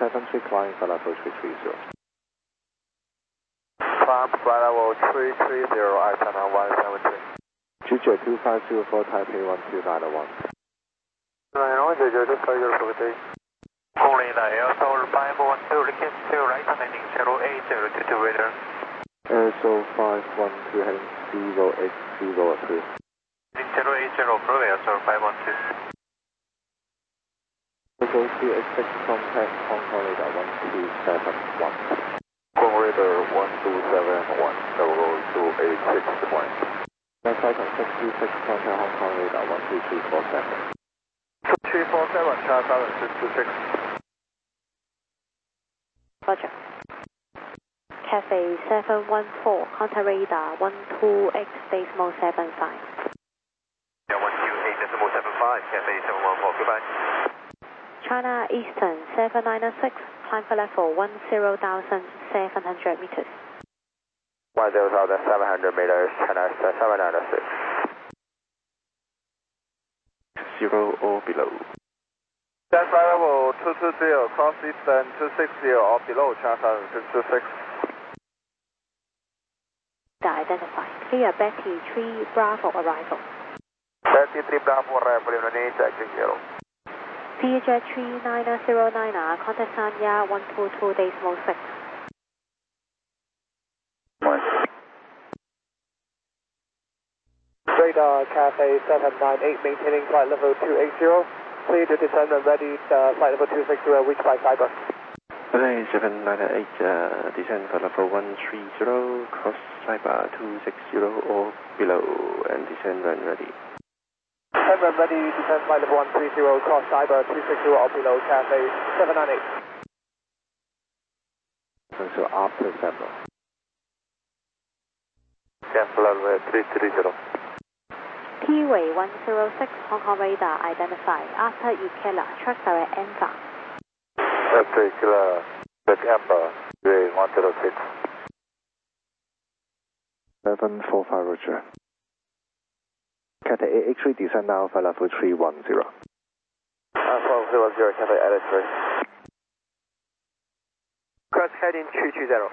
73 flying for level 330. Climb flight level 330, China 173. Juju 2504 Taipei 1291. 公里的 Airsoul 512 request to right landing 08022 radar. Airsoul 512 heading 080 approved. 080 approved Airsoul 512. Airsoul 286 contact Hong Kong radar 1271. Hong Kong radar 1271, level 286 That's Falcon 626 contact Hong Kong radar 12347. 2347, China 7626. Roger. Cathay 714, contact radar 128 decimal 75. Yeah, 128 decimal 75, Cathay 714, goodbye. China Eastern 796, climb for level 10,700 meters. 10,700 meters, China 796. 0 or below. That's flight level 220, cross Eastern 260 or below, China 726. Identified. Clear Betty 3 Bravo arrival. Betty 3 Bravo arrival, Indonesia, checking yellow. CJ 3909, contact Sanya 122 decimal 6. Radar Cathay 798, maintaining flight level 280. Clear to descend and ready, flight level 260, reach by cyber. Cathay 798, descend for level 130, cross cyber 260 or below, and descend when ready. Descend when ready, descend flight level 130, cross cyber 260 or below, Cathay 798. So after several. Cancel level 330. T-Way 106, Hong Kong radar identified. After Ikela, track direct Enza. After Ikela, track Amber, 106. 745 Roger. Cathay AX3 descend now for level 310. 410, Cathay AX3. Cross heading 330.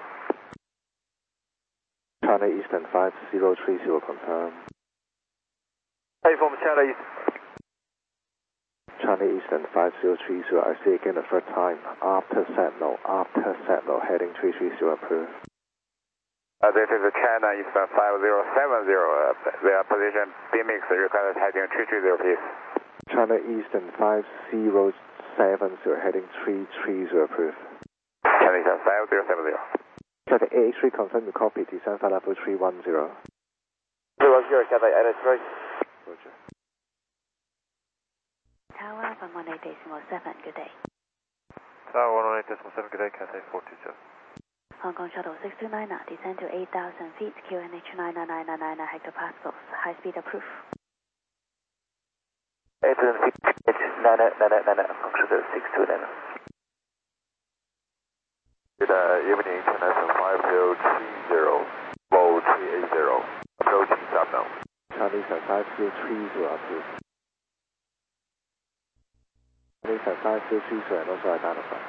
China Eastern 5030 confirm. Hey, from China East. China Eastern 5030, I say again the third time. After signal, heading 330 approved. This is China Eastern 5070, their position BMX requires heading 330, please. China Eastern 5070, heading 330 approved. China Eastern 5070. Cathay AX3 confirm the copy, descend for level 310. 310, Cathay AX3. Roger. Tower 118.7, good day. Tower 118.7, good day, Cathay 427. Hong Kong Shuttle 629, descend to 8,000 feet, QNH 99999 hectopascals, high speed approved. 8,000 feet, QNH 99999, Hong Kong Shuttle 629. Good evening, International 5030, low 380, approaching Subno. Chinese at 5030 approved. Chinese at 5030 and also identified.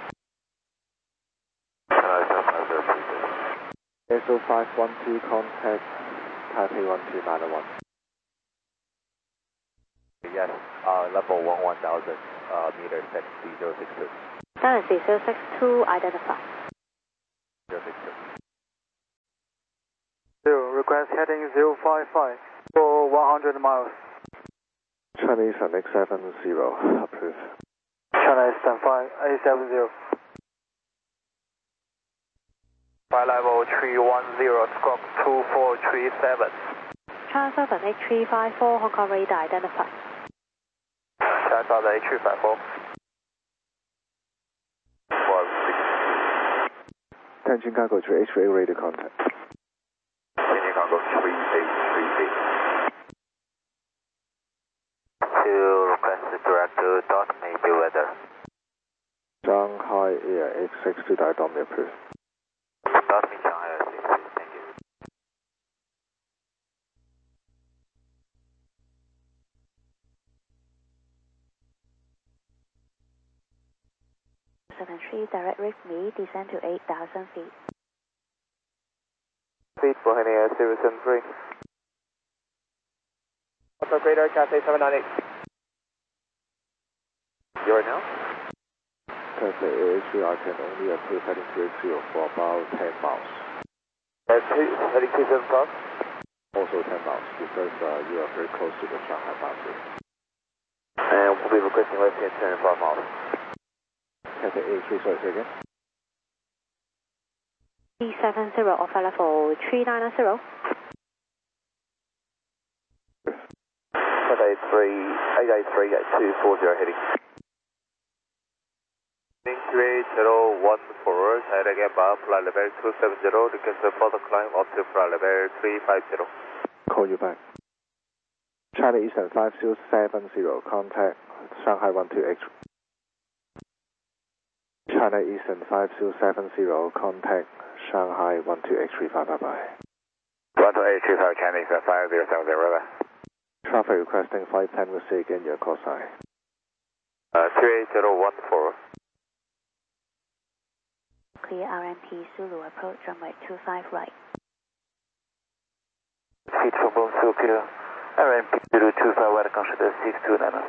SO 512 contact Taipei 1291. Yes, level 11,000 meters at 3062. Galaxy 062 identified. 062. Request heading 055 for 100 miles. Chinese at X70 approved. China Eastern 5870. Flight level 310, squawk 2437. China Southern H354, Hong Kong radar identified. China Southern H354. Tianjin Cargo to H3A radio contact. Tianjin Cargo 3838. To request the director dot maybe weather. Shanghai Air X62 Dai approved. Dot me Shanghai Air 63, thank you. 073, direct with me, descend to 8,000 feet. Feet for Henny Air 073. Also Greater Cathay 798. You right now? Cathay AH3, I can only approve heading 30 for about 10 miles. Heading 275. Also 10 miles because you are very close to the Shanghai boundary. And we'll be requesting left hand turn 5 miles. Cathay AH3, sorry, say again. 370 offer level 390. Cathay 883 at 240 heading. Heading 28014, side again bar, flight level 270, request further climb up to flight level 350. Call you back. China Eastern 5070, contact Shanghai 12X. China Eastern 5070, contact Shanghai 12X35, bye-bye. 12X35, China Eastern 5070, right. Traffic requesting flight 10, we'll see again your call sign. 28014. Clear RMP Zulu approach runway 25 right. Feet from Boom Clear. RMP 025 right, consider 629.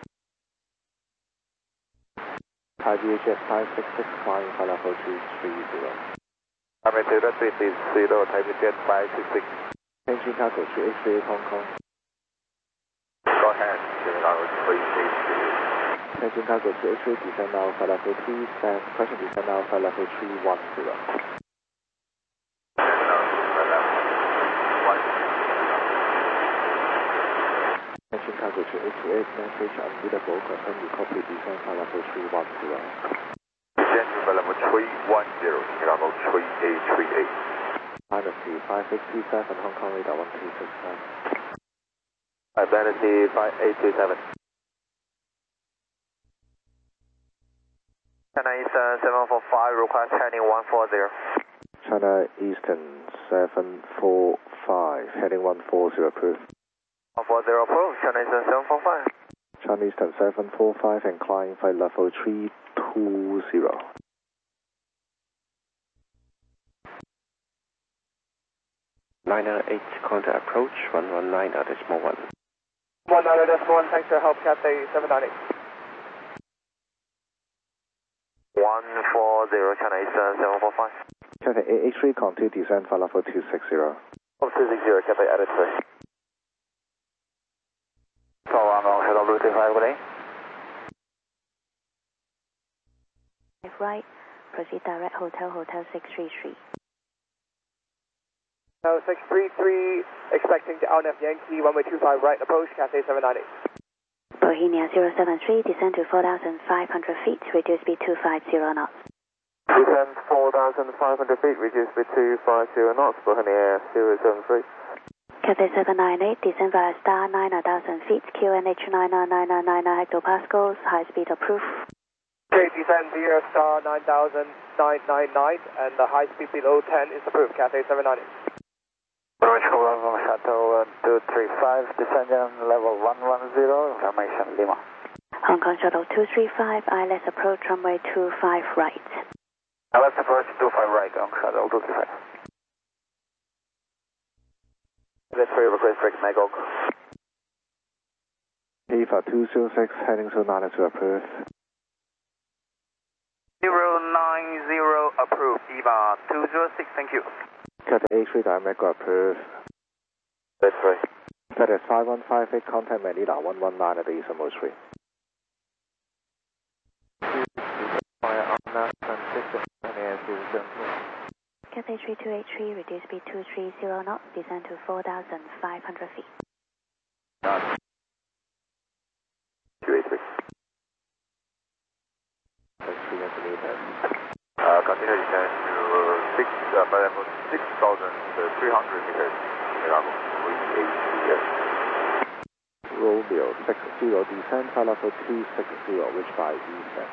Thai VHS 566, flying for level 230. RMP 330, Thai VHS 566. Engine cargo 388 Hong Kong. Go ahead, Chicago 388. Engine cargo 388, descend now for level 3, question descend now for level 310. Engine cargo 388, message unreadable, confirm you copy descend for level 310. Descend for level 310, Chicago 3838. Dynasty 5627, Hong Kong radar 1267. Dynasty 5827. China Eastern 745, request heading 140. China Eastern 745, heading 140, approved. 140 approved, China Eastern 745. China Eastern 745, incline flight level 320. Liner 8, contact approach 119.1. 119.1, thanks for your help, Cathay 798. 140, China Eastern 745. Cathay AH3, continue descend for level 260. 260, Cathay added 3. So I'm on Shuttle Route 5, good day. Right, proceed direct Hotel 633. No, 633, expecting to LNF Yankee, runway 25 right, approach, Cathay 798. Bohemia 073, descend to 4,500 feet, reduce speed 250 knots. Descend 4,500 feet, reduce speed 250 knots, Bohemia 073. Cathay 798, descend via star 9,000 feet, QNH 99999 hectopascals, high speed approved. Okay, descend via star 9,999, and the high speed below 10 is approved, Cathay 798. Shuttle 235, descending level 110, information Lima. Hong Kong Shuttle 235, ILS approach runway 25 right. ILS approach 25 right, Hong Kong Shuttle 235. That's for your request, Rick Magog. EVA 206, heading to 92, approved. 090 approved, EVA 206, thank you. Cathay A3, direct approved. That's right. FedEx 5158, contact Manila 119 at the Eastern Street. Cathay 3283, reduce speed 230 knots, descend to 4,500 feet. 283. Continue descend to 6,300 meters. Chicago 388. Romeo 60, descend for level 260, which by Eastern.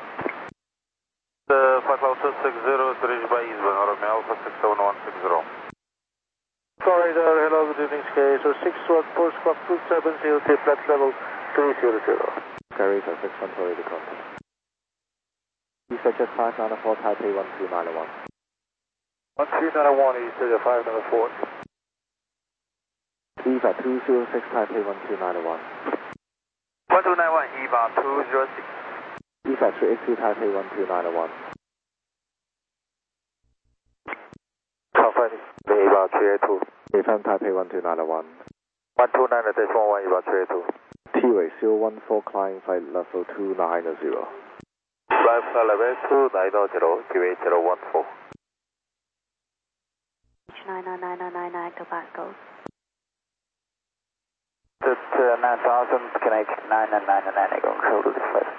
5,260 reached by Eastern, Romeo Alpha 67160. Sorry there, hello, good evening, Sky. So 614 squawk 270, flat level 300. Gary 6 control the contact. Digit 594 Taipei 1291. 1391 East Digit 594. EVA 206 Taipei 1291. 1291 EVA 206. EVA 382 Taipei 1291. Confirm EVA 382. Confirm Taipei 1291. 129.1 EVA 382. T-Way 014 climb flight level 290. Flight level 290, T-Way 014. H99999 hectopascals. Just 9000, connect 9999, control to the flight.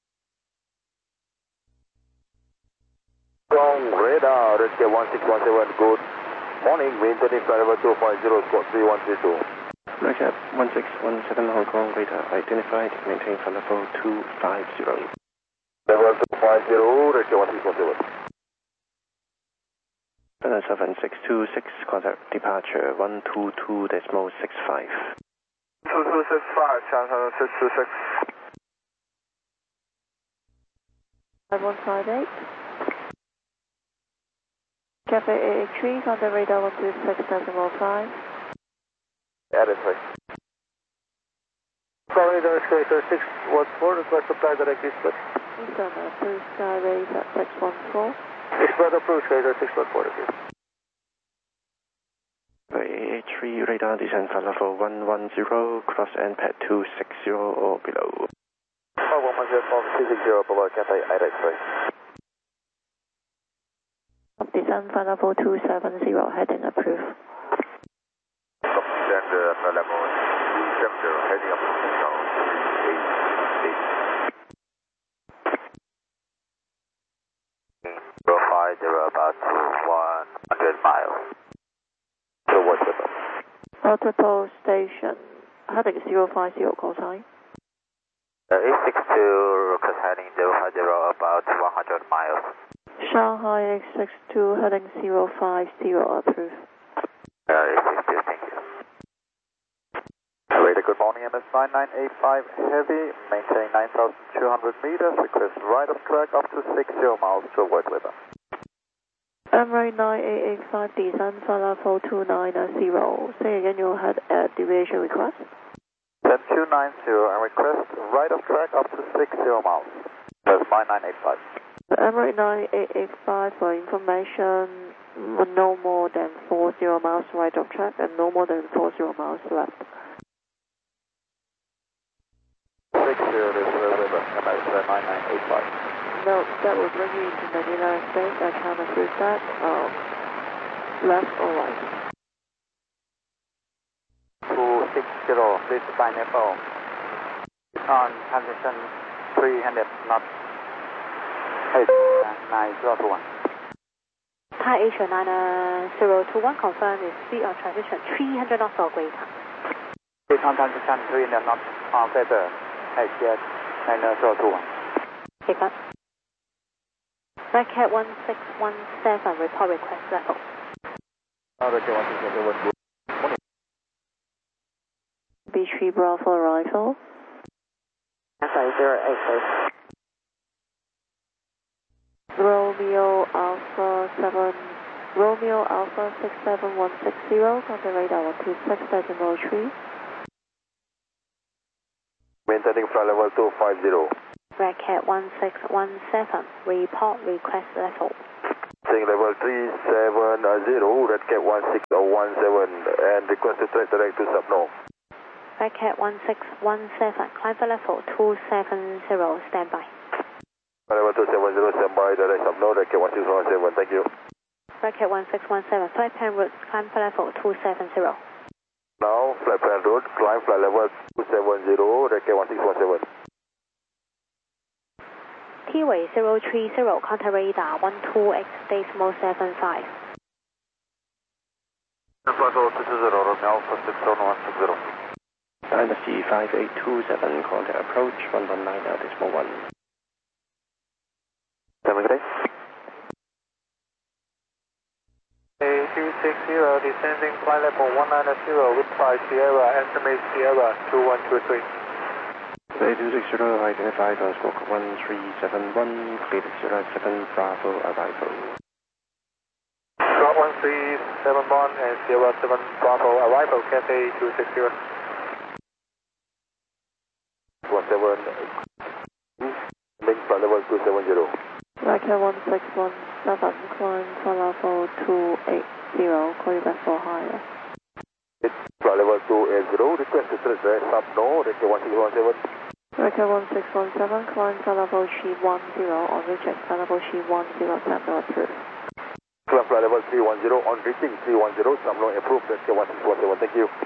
Strong radar, let's get 1617, good morning, maintaining flight level 250, squad 3132. Roger, 1617 Hong Kong, radar identified, maintain flight level 250. Level 250, let's get 1617. 7626, contact departure 122.65. 2265, channel 626. 5158. Cafe AA3 on the radar 126.5. Adequate. Sorry, the escalator 614, request apply directly split. Eastern Blue Sky raise at 614. Expert approved, escalator 614, please. AA3 radar descent flight level 110, cross NPAD 260 or below. 110, below Cafe Adequate. Descent flight level 270, heading approved. Descend flight level 270, heading up to 050, about 100 miles. So what's the Multiple station, heading 050, call sign. 862, request heading 050, about 100 miles. Shanghai X62, heading 050, approved. 862, thank you. Radar, good morning, MS9985 Heavy, maintain 9,200 meters, request right of track up to 60 miles to avoid weather. Emirates 9885, descent flight level 290. Say again, you had a deviation request? 10290 and request right of track up to 60 miles. That's my 985. Emirates 9885 for information, no more than 40 miles right of track and no more than 40 miles left. 60 is weather, Emirates 9985. No, that will bring you into Manila State. I can't approve that. Left or right? 260, please pineapple. On transition 300 knots. 9021. Thai Asia 9021, confirm is speed on transition 300 knots or greater. Speed on transition 300 knots or greater. ICS 9021. Taken. Red Cat 1617, report request level. Red Cat 1617, good. B3 Bravo arrival. FA088. Romeo Alpha 67160 on the radar 126.03. Maintaining flight level 250. Red Cat 1617, report request level. Sing level 370, Red Cat 16017, and request to turn direct to subnorm. Red Cat 1617, climb for level 270, standby. Level 270, standby, direct subnorm, Red Cat 1617, thank you. Red Cat 1617, flight plan route, climb for level 270. Now, flight plan route, climb flight level 270, Red Cat 1617. T-Way 030, contact radar 12x.75. Flight level 220, Alpha 67160. Dynasty 5827, contact approach 119.1. Good day. A260, descending flight level 190 with 5 Sierra, estimate Sierra 2123. 260, identified on squawk 1371, cleared 07 Bravo arrival. Squawk 1371 and 07 Bravo arrival, Cathay 260. 17, link flight level 270. Racket 1617, climb level 280, call you back for higher. Flight level 280, request to transfer sub-no, Racket 1617. Racket 1617, climb level G10, on reject level G10, sample approved. Flight level 310, on reaching 310, sub-no approved, Racket 1617, thank you.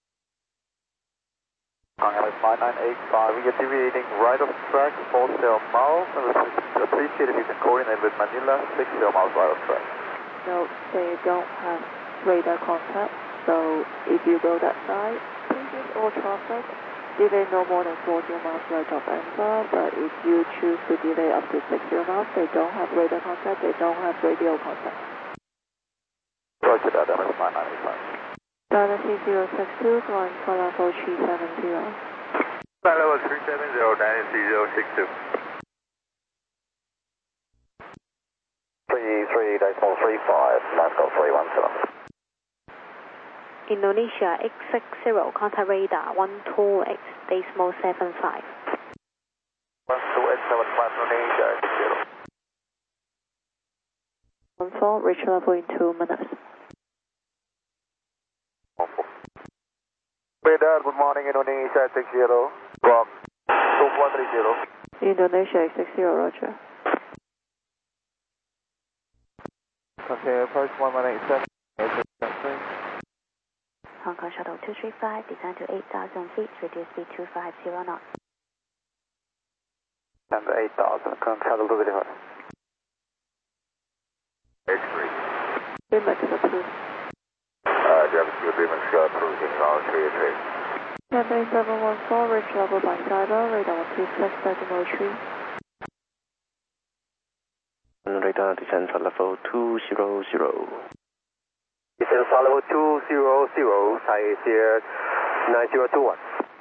MS 5985, we are deviating right of track, 40 miles, and appreciate if you can coordinate with Manila, 60 miles right of track. No, they don't have radar contact, so if you go that side, please use all traffic. Delay no more than 40 miles right of angle, but if you choose to delay up to 60 miles, they don't have radar contact, they don't have radio contact. Roger that, MS 5985. Dynasty 062, flying for level G70. Flight level 370, Dynasty 062. 33.35, Moscow 317. Indonesia X60, contact radar 128.75. 12875, Indonesia X0. 14, reach level in 2 minutes. Radar, good morning, Indonesia X60. Squawk 2430. Indonesia X60, roger. Okay, approach 1187. Hong Kong Shuttle 235, descend to 8,000 feet, reduce speed 250 knots. And 8,000, Hong Kong Shuttle 235. H3. Remark is approved. Geography agreement approved in our 383. Cathay 714, reach level by cyber, radar 126.3. Radar descend for level 200. Descend for level 200, Thai Asia 9021.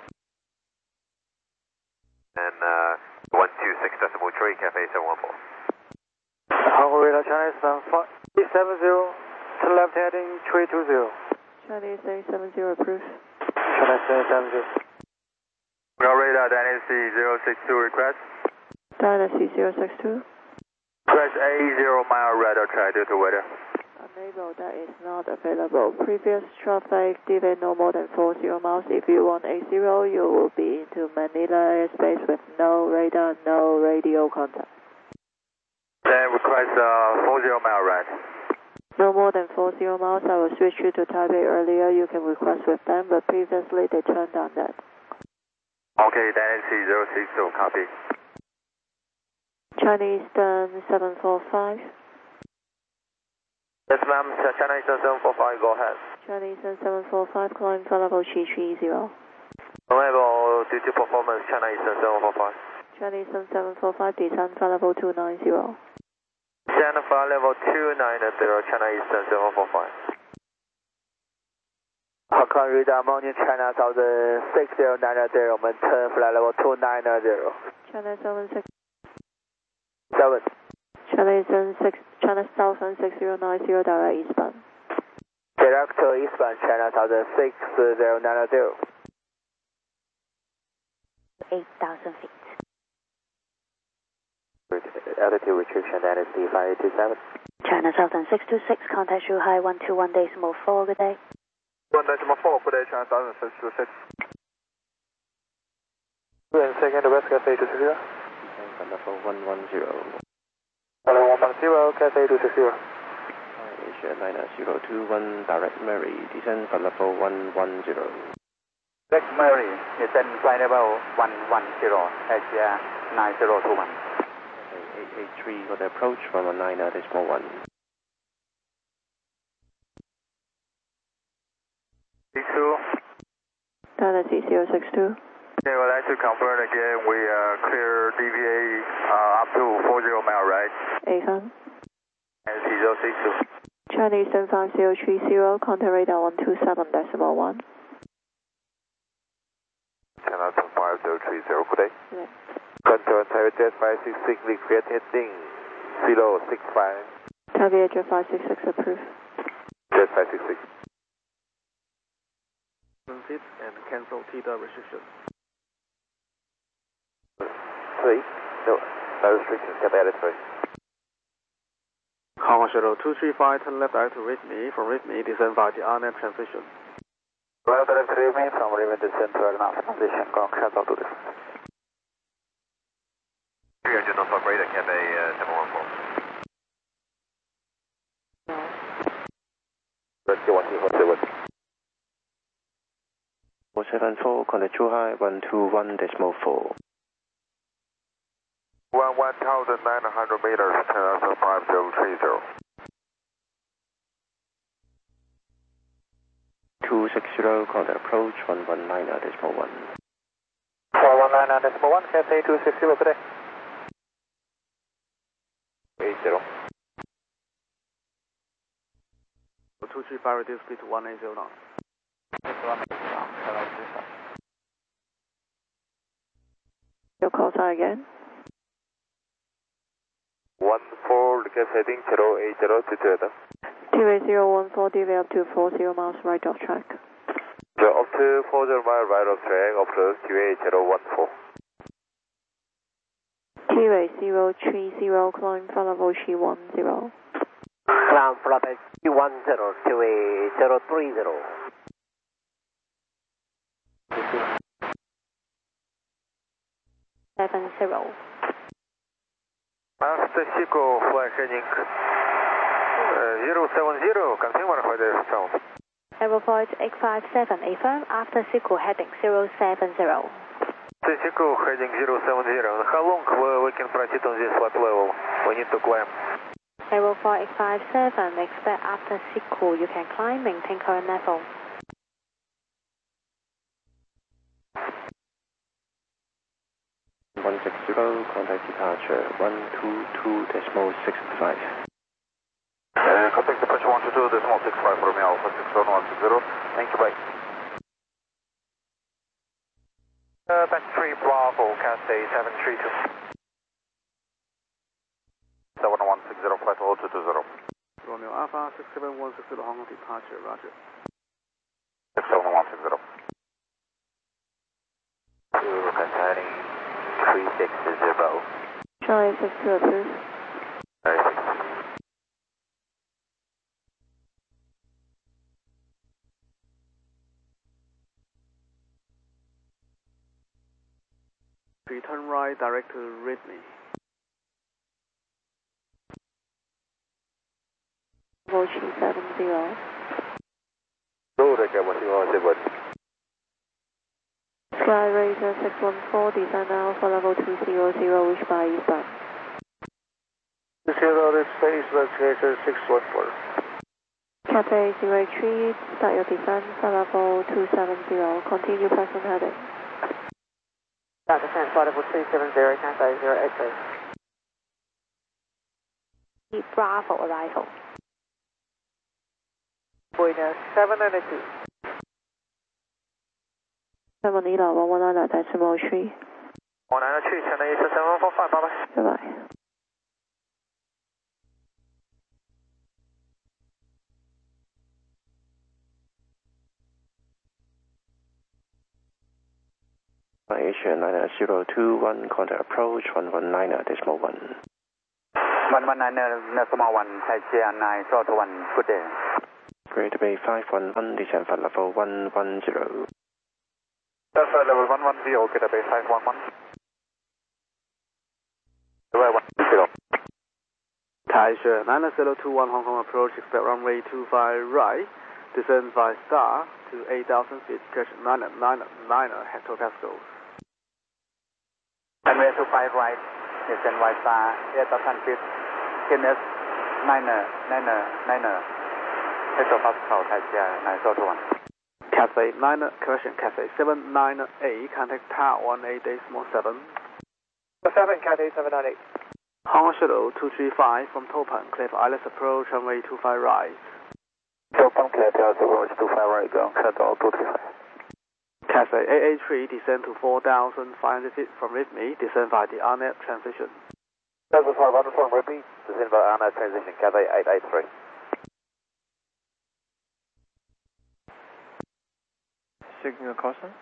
And 126.3, Cathay 714. Hong Kong radar China 370, to left heading 320. Chinese 870 approved. China 370. Ground radar Dynasty 062 request. Dynasty 062. Press A0 mile radar track due to weather. Unable, that is not available. Previous traffic delay no more than 40 miles. If you want A0, you will be into Manila airspace with no radar, no radio contact. Then request 40 mile ride. No more than 40 miles. I will switch you to Taipei earlier. You can request with them, but previously they turned down that. Okay, Dynasty 062, copy. Chinese Eastern 745. Yes, ma'am. China Eastern 745, go ahead. Chinese Eastern 745, climb for level G30. Level due to performance, China Eastern 745. Chinese Eastern 745, descend for level 290. Descend for level 290, China Eastern 745. Hong Kong radar, Morning China 106090, 我们 turn flight level 290. China 76. 7. China Eastern 6, China Southern 6090, direct eastbound. Direct to eastbound, China 106090. 8,000 feet. Altitude restriction, Dynasty 5827. China Southern 626, contact Shuhai 121.4, good day. 1.4, good day, China Southern 626. And second, West Cathay 260. Level 110. Hello, 110, Cathay 260. Asia 90221, direct Mary, descend for level 110. Direct Mary, descend flight level 110, Asia 9021. 883 got the approach from a 9.1. D2. Dynasty 062. Okay, we'd like to confirm again, we clear DVA up to 40 mile, right? Akan. And C062. Chinese Eastern 5030, contact radar 127.1. China 530, 030, good day. Yeah. Control Tower Jet 566, request heading 065. Tower Jet 566 approved. Jet 566. Feet and cancel TW restriction. 3. No restrictions, get added 3. Hong Kong Shuttle 235, turn left direct to reach me. From reach me, descend via the RNAV transition. Left direct to reach me, from reach me, descend to RNAV transition. Kong Shuttle to this. 300 North Operator, Cathay 714. No. Let's go 124. 474, contact Chu High 121.4. 1,900 meters, 10,5030. 260, contact approach 119.1. 119.1, Cathay 260, good day. 80. 235, reduce speed to 180 knots. Your call sign again. 14, request heading 080 to Jeddah. TWA 014, delay up to 40 miles right off track. Up to 40 mile right of track, approach TWA 014. TWA 030, climb level G10. Climb flight G10, TWA 030. 70. Master Chico, flight heading 070, consumer for the south. Aeroflight 857, affirm after Sequel heading 070. Chico heading 070. How long we can proceed on this flight level? We need to climb. Aeroflight 857, expect after Sequel you can climb, maintain current level. 160, contact departure 122.65. Contact departure 122.65 for me, Alpha 61160. Thank you, bye. Batch 3 Bravo, Cathay 732. 71160, flight 0220. Romeo Alpha 67160, Hong Kong departure, roger. 67160. Containing 360. Charlie 62 approved. Turn right direct to Ridley. Level G70. Sky Razor 614, descend now for level 200, reach by eastbound. 20, this is Razor 614. Cathay 03, start your descent for level 270, continue present heading. Start descent for level 270, Cathay 083. Bravo arrival. Boeing 792. 7 Ela 119 decimal 3. 192, China East 745, bye bye. Goodbye. Asia 9021, contact approach 119.1. 119.1, Taipei 9, short 1, good day. Greater Bay 511, descend for level 110. That's level 110, get a base 511. Level 110. Taisha 9021, Hong Kong approach, expect runway 25 right, descend by star to 8,000 feet, catch 999 hectopascals. Runway 25 right, descend by star, 8,000 feet, KNS 999 hectopascal, Taipei 9, short 1. Cathay 798, contact Tower 18.7. 7, Cathay 798. Hong Kong Shuttle 235 from Topan, Cliff Islands approach, runway 25 right. Topan, Cliff Islands approach, 25 right, go, Shuttle 235. Cathay AA3, descend to 4,500 feet from RIFME, descend via the ARNET transition. 4,500 from RIFME, descend via ARNET transition, Cathay 883. Signal caution.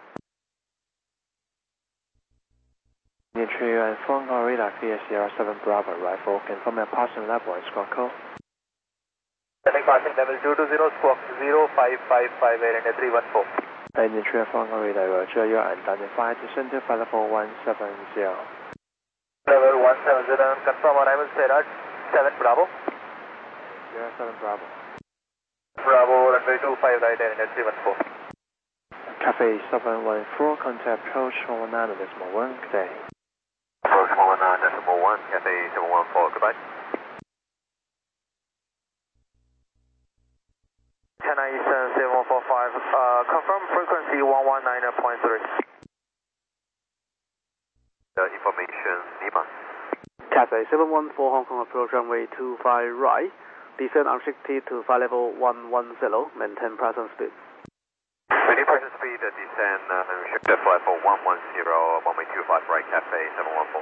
Entry and phone call radar clear Sierra 7 Bravo rifle, confirm your passing level and squawk code. Sending passing level 220, squawk 05558 and 314. And entry and phone call radar, roger, you are identified, descend to flight level 170. Level 170, confirm arrival Sierra 7 Bravo. Sierra 7 Bravo. Bravo, runway 25 right and 314. Cathay 714, contact approach 119.1, good day. Approach 119.1, Cathay 714, goodbye. Chennai Eastern 7145, confirm frequency 119.3. Information, Lima. Cathay 714 Hong Kong approach runway 25 right, descend unrestricted to flight level 110, maintain present speed. Maintain present speed, descend unrestricted flight level 110, runway 25 right, Cathay 714.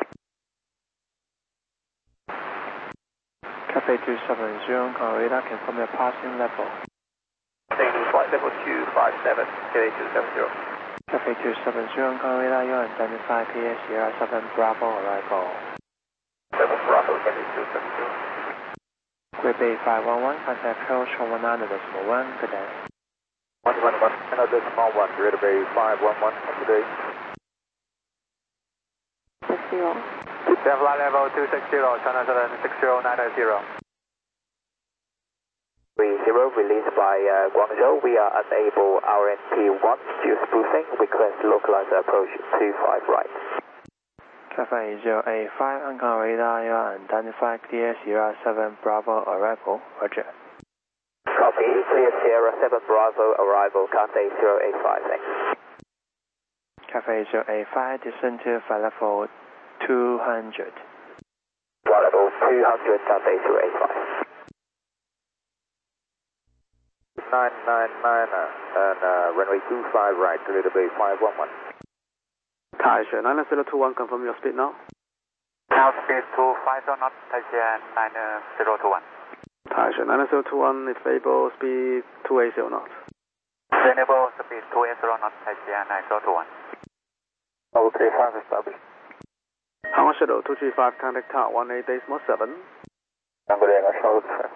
Cathay 270, Hong Kong radar, confirm your passing level. Taking flight level 257, Cathay 270. Cathay 270, Hong Kong radar, you are identified PS Sierra 7 Bravo arrival. 7 Bravo, Cathay 270. Group 8511, contact approach 119.1, good day. 111, another small one, Red Bay 511, today. 60. Flight level 260, China 76090. 30, released by Guangzhou. We are unable RNP1, juice boosting, request localizer approach 25 right. Cathay 085, Hong Kong radar, you are identified clear Sierra 7 Bravo arrival, roger. Copy, clear Sierra 7 Bravo arrival, Cathay 085, thanks. Cathay 085, descend to flight level 200. Flight level 200, Cathay 085. 999 and runway 25 right, Red Bay 511. Taisha 90021, confirm your speed now. Now speed to 50 knots, Taisha 9021. Taisha 90021, if able, speed 280 knots. Enable speed 280 knots, Taisha 9021. Level 35 established. Hanwha Shuttle 235, contact tower 18.7. Number 8, Charlotte.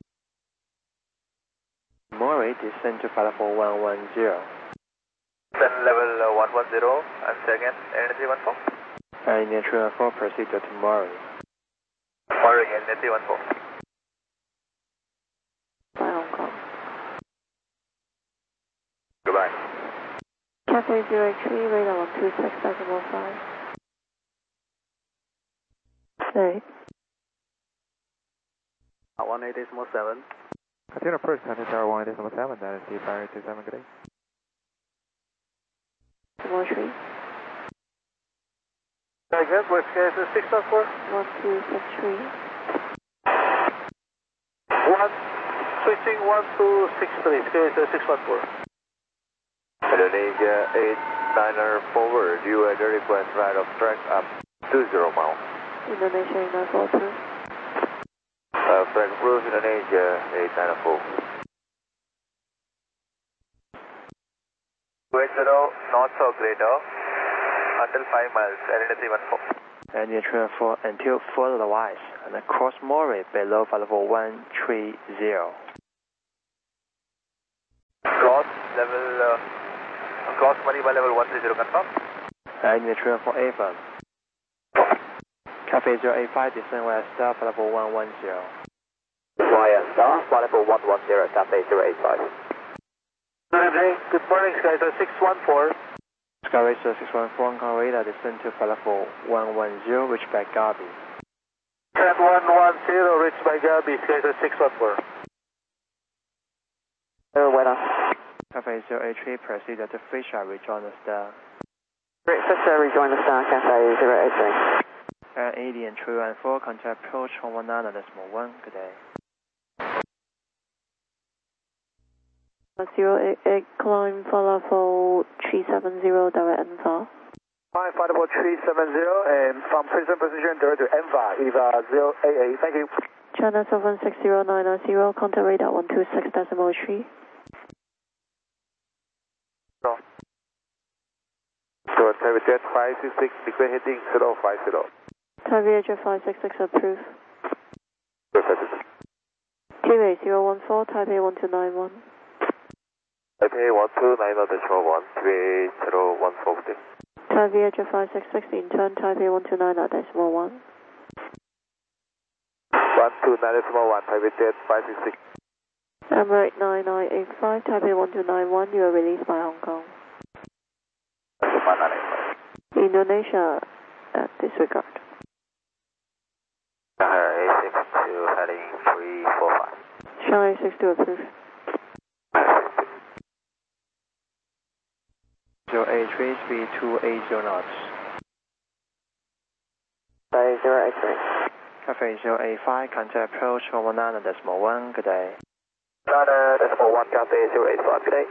Maury, descend to flight level 110. Then level 110 and second, energy 14. And in 314, proceed to Maury. Maury, energy 14. By Hong Kong. Goodbye. Cathay 083, radar 126.15. Sorry. 18.7. Continue approach, Contact Tower 187, that is D527, good day. 1-3. Again, west gate is 614. 1263. Switching 1263, gate 614. Indonesia 89er forward, you had a request right of track up 20 miles. Indonesia 942. Flag approved, Indonesia 894. 20 north or greater until 5 miles, LNA 314. And in 314 until further otherwise, and cross Maury below flight level 130. Cross Maury by level 130, confirm. And in 314 Avon. Cathay 085, descend west star, flight level 110. Via star, flight level 110, Cathay 085. Good morning, Sky 614. Sky Racer 614, Hong Kong radar, descend to flight level 110, reach by Gabi. Trend 110, reach by Gabi, Sky 614. Weather. Cathay 083, proceed to Fisher, rejoin the star. Great, Fisher, rejoin the star, Cathay 083. And 80 and 314, contact approach 119.1, good day. 088, climb for level 370, direct ENVA. Hi, flight level 370, and from present position direct to ENVA, EVA 088, thank you. China 760990, contact radar 126.3. So, Taipei Jet 566, declare heading 050. Taipei Jet 566 approved. Perfect. Taipei 014, Taipei 1291. Taipei 1290.1, Taipei 014. Taipei Jet 566, in turn Taipei 129.1. 129.1, Taipei Jet 566. Emirates 9985, Taipei 1291, you are released by Hong Kong. Indonesia, disregard. Shanghai 62, heading 345. Shanghai 62 approved. 083, speed 280 knots. 083. Cafe 085, contact approach 119.1, good day. 1, Cathay 085, good day.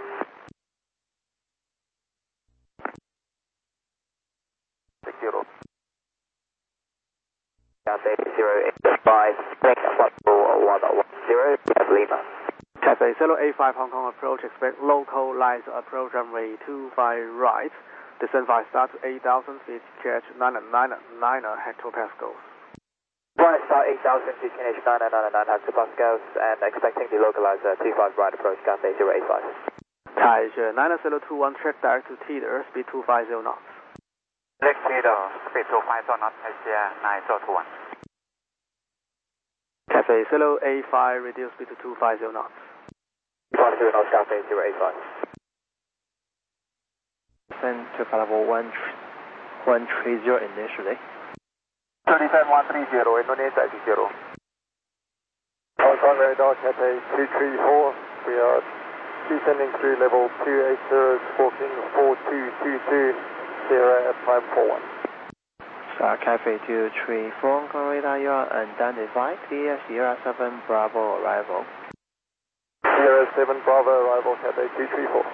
Cathay 085, link 110, Lima. Cathay 085 Hong Kong approach, expect local lines approach runway 25 right, descend 5 star to 8,000 feet, catch 999 hectopascals. Right, start 8,000 feet, KNH 999 hectopascals, and expecting the localizer 25 right approach, Cathay 085. Taisha 90021, track direct to Teeter, speed 250 knots. Next Teeter, speed 250 knots, Asia 9021. Cathay 085, reduce speed to 250 knots. 250 knots, Cathay 085. Send to level 130 initially. 37130, Indonesia 80. Hong Kong radar, Cathay 234, we are descending through level 280, squawking 4222, Sierra at climb 41. Cafe 234, Hong Kong radar, you are unidentified, clear Sierra 7 Bravo arrival. Sierra 7 Bravo arrival, Cathay 234.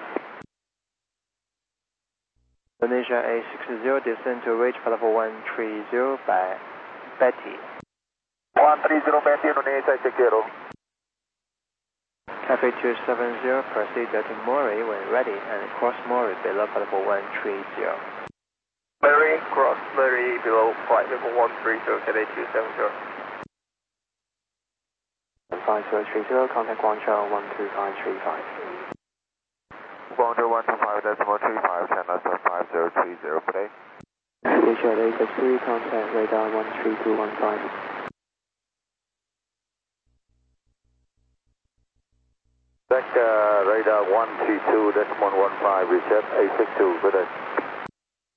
Indonesia A60, descend to reach level 130 by Betty. 130 Betty, Indonesia 80. Cafe 270, proceed to Mori when ready and cross Mori below level 130. Mary, cross Mary below flight level 130, Cathay 270. 5030, contact Guangzhou 12535. Guangzhou 125.35, China 5030, per day. Asia 863, contact radar 13215. Radar 122.115, reset 862, good day.